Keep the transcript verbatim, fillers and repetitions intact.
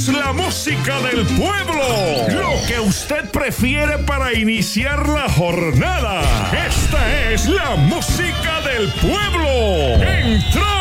La música del pueblo, lo que usted prefiere para iniciar la jornada. Esta es la música del pueblo. ¡Entró!